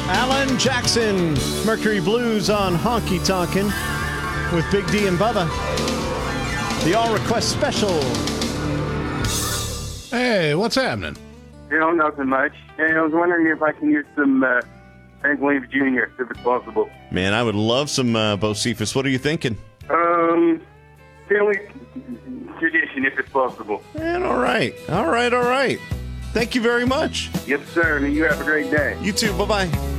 Alan Jackson, Mercury Blues on Honky Tonkin' with Big D and Bubba. The All Request Special. Hey, what's happening? Nothing much. Hey, I was wondering if I can use some Frank Williams Jr., if it's possible. Man, I would love some Bocephus. What are you thinking? Family tradition, if it's possible. Man, all right. Thank you very much. Yes, sir. And you have a great day. You too. Bye-bye.